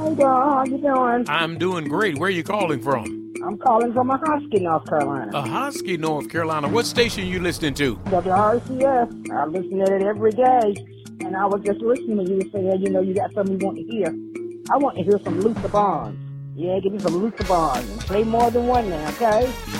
Hey, Dawn, how you doing? I'm doing great. Where are you calling from? I'm calling from Ahoskie, North Carolina. Ahoskie, North Carolina. What station you listening to? WRCS. I listen to it every day. And I was just listening to you saying, you got something you want to hear. I want to hear some Luther Barnes. Yeah, give me some Luther Barnes. And play more than one now, okay?